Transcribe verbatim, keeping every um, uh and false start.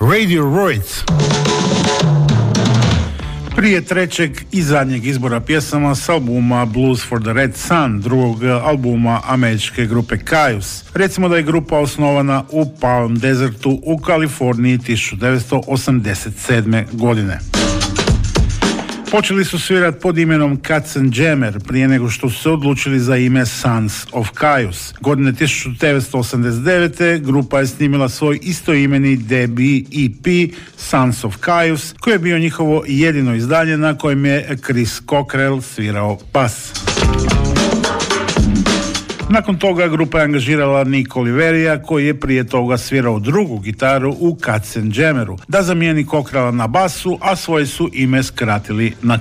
Radiohead. Prije trećeg i zadnjeg izbora pjesama s albuma Blues for the Red Sun, drugog albuma američke grupe Kyuss. Recimo da je grupa osnovana u Palm Desertu u Kaliforniji tisuću devetsto osamdeset sedme. godine. Počeli su svirati pod imenom Katzenjammer prije nego što su se odlučili za ime Sons of Kyuss. Godine tisuću devetsto osamdeset devete. grupa je snimila svoj istoimeni debut E P Sons of Kyuss, koji je bio njihovo jedino izdanje na kojem je Chris Cockrell svirao bas. Nakon toga grupa je angažirala Nick Oliverija, koji je prije toga svirao drugu gitaru u Katzenjammeru, da zamijeni Cockrella na basu, a svoje su ime skratili na